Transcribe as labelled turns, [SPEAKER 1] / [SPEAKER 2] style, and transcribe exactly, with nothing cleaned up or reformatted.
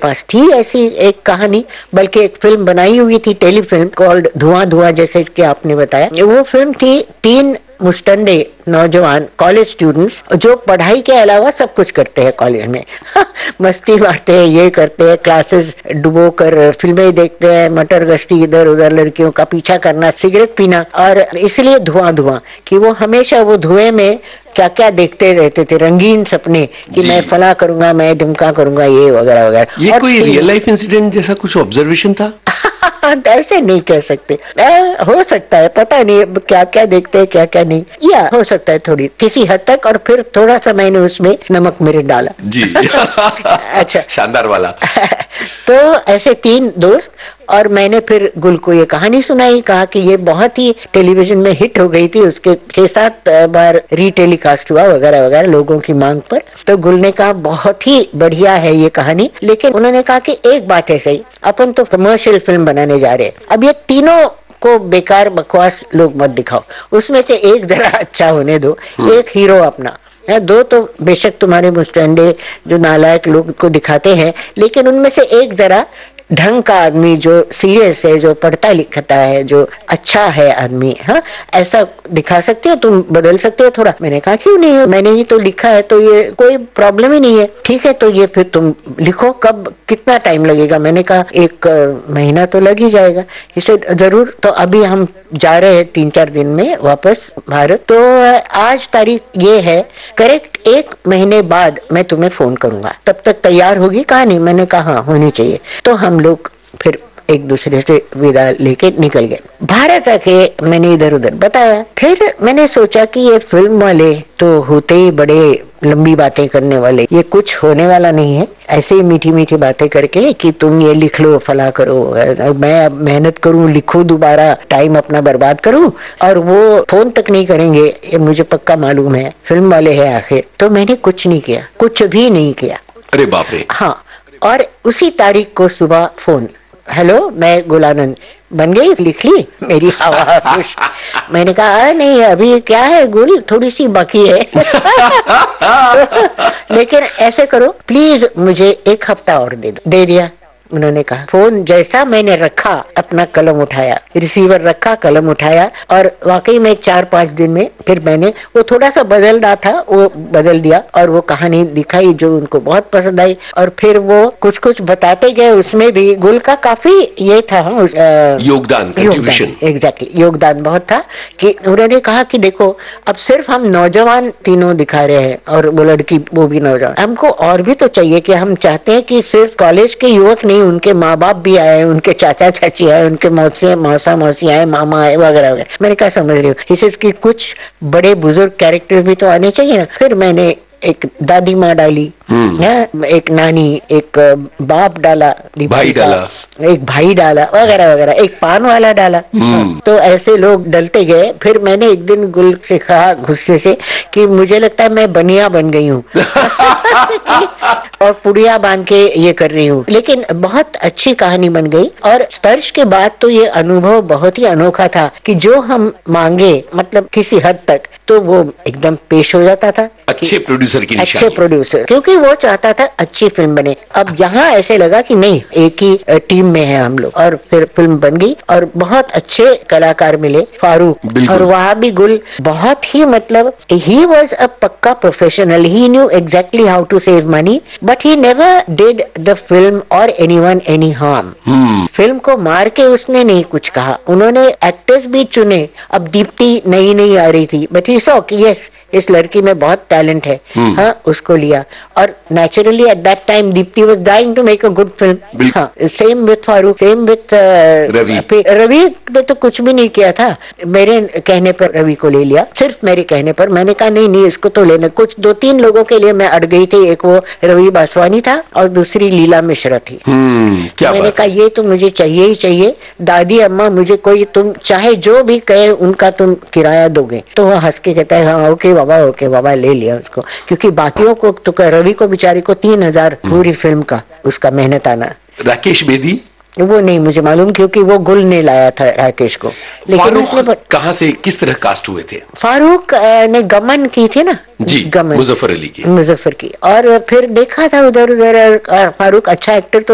[SPEAKER 1] पास थी ऐसी एक कहानी, बल्कि एक फिल्म बनाई हुई थी, टेलीफिल्म कॉल्ड धुआं धुआं, जैसे कि आपने बताया। वो फिल्म थी तीन मुस्टंडे नौजवान कॉलेज स्टूडेंट्स जो पढ़ाई के अलावा सब कुछ करते हैं कॉलेज में। मस्ती मारते हैं, ये करते हैं, क्लासेस डुबो कर फिल्में देखते हैं, मटर गश्ती इधर उधर, लड़कियों का पीछा करना, सिगरेट पीना, और इसलिए धुआं धुआं कि वो हमेशा वो धुएं में क्या क्या देखते रहते थे, रंगीन सपने कि मैं फला करूंगा, मैं ढुमका करूंगा, ये वगैरह वगैरह।
[SPEAKER 2] ये कोई रियल लाइफ इंसिडेंट जैसा कुछ ऑब्जर्वेशन था?
[SPEAKER 1] ऐसे नहीं कह सकते, आ, हो सकता है, पता नहीं क्या क्या देखते हैं क्या क्या नहीं, या हो सकता है थोड़ी किसी हद तक, और फिर थोड़ा सा मैंने उसमें नमक मिर्च डाला
[SPEAKER 2] जी।
[SPEAKER 1] अच्छा,
[SPEAKER 2] शानदार वाला।
[SPEAKER 1] तो ऐसे तीन दोस्त, और मैंने फिर गुल को ये कहानी सुनाई, कहा कि ये बहुत ही टेलीविजन में हिट हो गई थी, उसके छह सात बार रीटेलीकास्ट हुआ वगैरह वगैरह लोगों की मांग पर। तो गुल ने कहा बहुत ही बढ़िया है ये कहानी, लेकिन उन्होंने कहा कि एक बात है सही, अपन तो कमर्शियल फिल्म बनाने जा रहे हैं, अब ये तीनों को बेकार बकवास लोग मत दिखाओ, उसमें से एक जरा अच्छा होने दो, एक हीरो अपना है, दो तो बेशक तुम्हारे मुस्टंडे जो नालायक लोग को दिखाते हैं, लेकिन उनमें से एक जरा ढंग का आदमी जो सीरियस है, जो पढ़ता लिखता है, जो अच्छा है आदमी, हाँ, ऐसा दिखा सकते हो, तुम बदल सकते हो थोड़ा। मैंने कहा क्यों नहीं, मैंने ही तो लिखा है, तो ये कोई प्रॉब्लम ही नहीं है, ठीक है, तो ये फिर तुम लिखो, कब कितना टाइम लगेगा? मैंने कहा एक महीना तो लग ही जाएगा। इसे जरूर, तो अभी हम जा रहे हैं तीन चार दिन में वापस भारत, तो आज तारीख ये है, करेक्ट एक महीने बाद मैं तुम्हें फोन करूंगा, तब तक तैयार होगी कहानी? मैंने कहा हाँ होनी चाहिए। तो हम लोग फिर एक दूसरे से विदा लेके निकल गए। भारत आके मैंने इधर उधर बताया, फिर मैंने सोचा कि ये फिल्म वाले तो होते ही बड़े लंबी बातें करने वाले, ये कुछ होने वाला नहीं है, ऐसे ही मीठी मीठी बातें करके कि तुम ये लिख लो, फला करो, मैं अब मेहनत करूं, लिखूं, दोबारा टाइम अपना बर्बाद करूं, और वो फोन तक नहीं करेंगे, ये मुझे पक्का मालूम है, फिल्म वाले हैं आखिर। तो मैंने कुछ नहीं किया, कुछ भी नहीं किया।
[SPEAKER 2] अरे बाप रे।
[SPEAKER 1] हाँ, और उसी तारीख को सुबह फोन, हेलो मैं गुलानंद, बन गई, लिख ली मेरी हवा खुश। मैंने कहा नहीं अभी क्या है गुल, थोड़ी सी बाकी है। लेकिन ऐसे करो प्लीज, मुझे एक हफ्ता और दे दो। दे दिया उन्होंने कहा। फोन जैसा मैंने रखा, अपना कलम उठाया, रिसीवर रखा, कलम उठाया, और वाकई में चार पांच दिन में फिर मैंने वो थोड़ा सा बदल रहा था, वो बदल दिया, और वो कहानी दिखाई जो उनको बहुत पसंद आई, और फिर वो कुछ कुछ बताते गए, उसमें भी गुल का काफी ये था
[SPEAKER 2] योगदान, कंट्रीब्यूशन,
[SPEAKER 1] एग्जैक्टली योगदान बहुत था, कि उन्होंने कहा कि देखो अब सिर्फ हम नौजवान तीनों दिखा रहे हैं, और वो लड़की वो भी नौजवान, हमको और भी तो चाहिए, कि हम चाहते हैं कि सिर्फ कॉलेज के युवक नहीं, उनके माँ बाप भी आए, उनके चाचा चाची आए, उनके मौसी मौसा मौसी आए, मामा आए, वगैरह वगैरह। मैंने कहा समझ रही हूँ, इसकी कुछ बड़े बुजुर्ग कैरेक्टर भी तो आने चाहिए ना। फिर मैंने एक दादी माँ डाली, एक नानी, एक बाप डाला,
[SPEAKER 2] भाई डाला,
[SPEAKER 1] एक भाई डाला, वगैरह वगैरह, एक पान वाला डाला। तो ऐसे लोग डलते गए। फिर मैंने एक दिन गुल से कहा गुस्से से कि मुझे लगता है मैं बनिया बन गई हूँ और पुड़िया बांध के ये कर रही हूँ। लेकिन बहुत अच्छी कहानी बन गई, और स्पर्श के बाद तो ये अनुभव बहुत ही अनोखा था कि जो हम मांगे, मतलब किसी हद तक, तो वो एकदम पेश हो जाता था।
[SPEAKER 2] अच्छे प्रोड्यूसर की निशानी,
[SPEAKER 1] अच्छे प्रोड्यूसर, क्योंकि वो चाहता था अच्छी फिल्म बने। अब यहाँ ऐसे लगा कि नहीं, एक ही टीम में है हम लोग, और फिर फिल्म बन गई, और बहुत अच्छे कलाकार मिले, फारूक, और वहाँ भी गुल बहुत ही, मतलब ही वॉज अ पक्का professional, he knew exactly how to save money, but he never did the film और एनीवन एनी हार्म। फिल्म को मार के उसने नहीं कुछ कहा। उन्होंने एक्टर्स भी चुने। अब दीप्ति नई नई आ रही थी, बट ही सॉ कि यस इस लड़की में बहुत टैलेंट है, हाँ, उसको लिया। और naturally at that time Deepti was dying to make a good film. हाँ, same with Farooq, same with Ravi. Ravi ने तो कुछ भी नहीं किया था, मेरे कहने पर रवि को ले लिया, सिर्फ मेरे कहने पर। मैंने कहा नहीं नहीं इसको तो लेना। कुछ दो तीन लोगों के लिए मैं अड़ गई थी, एक वो रवि बासवानी था और दूसरी लीला मिश्रा थी।
[SPEAKER 2] क्या
[SPEAKER 1] मैंने कहा ये तो मुझे चाहिए ही चाहिए, दादी अम्मा मुझे कोई, तुम चाहे जो भी कहे उनका तुम किराया दोगे। तो वो हंस के कहता है हाँ ओके बाबा, ओके बाबा, ले लिया उसको। क्योंकि बाकियों को तो, रवि को बेचारे को तीन हजार पूरी फिल्म का उसका मेहनत आना।
[SPEAKER 2] राकेश बेदी
[SPEAKER 1] वो नहीं मुझे मालूम, क्योंकि वो गुल ने लाया था राकेश को। लेकिन उसने
[SPEAKER 2] कहाँ से किस तरह कास्ट हुए थे?
[SPEAKER 1] फारूक ने गमन की थी ना
[SPEAKER 2] जी,
[SPEAKER 1] गमन,
[SPEAKER 2] मुजफ्फर अली की,
[SPEAKER 1] मुजफ्फर की। और फिर देखा था उधर उधर, फारूक अच्छा एक्टर तो